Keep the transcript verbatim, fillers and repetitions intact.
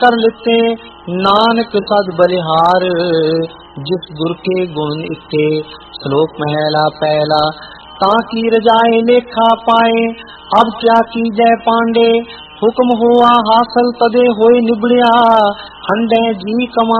कर लिते नानक सद बलिहार। जिस गुर के गुण इत्ते श्लोक महला पहला। ताकि रजाए लेखा पाए अब क्या की जय पांडे। हुक्म हुआ हासिल तदे होए निबड़िया हंडे जी कमा